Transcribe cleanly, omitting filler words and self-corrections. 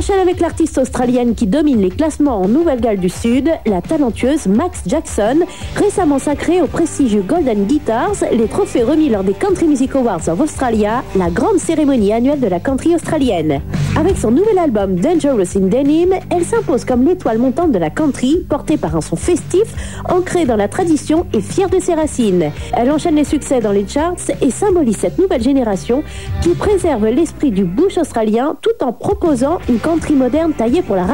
enchaîne avec l'artiste australienne qui domine les classements en Nouvelle-Galles du Sud, la talentueuse Max Jackson, récemment sacrée au prestigieux Golden Guitars, les trophées remis lors des Country Music Awards of Australia, la grande cérémonie annuelle de la country australienne. Avec son nouvel album Dangerous in Denim, elle s'impose comme l'étoile montante de la country, portée par un son festif, ancré dans la tradition et fière de ses racines. Elle enchaîne les succès dans les charts et symbolise cette nouvelle génération qui préserve l'esprit du bush australien tout en proposant une country moderne taillée pour la